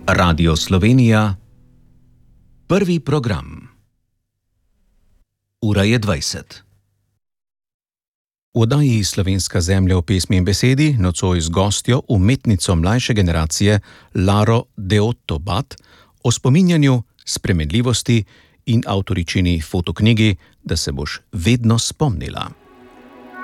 Radio Slovenija, prvi program. Ura je 20. V oddaji Slovenska zemlja v pesmi in besedi nocoj z gostjo, umetnico mlajše generacije Laro Deoto-Bat, o spominjanju, spremenljivosti in avtoričini fotoknjigi, da se boš vedno spomnila.